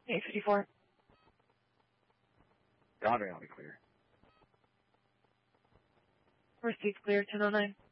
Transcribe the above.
854. Roger, I'll be clear. Received clear, 1009.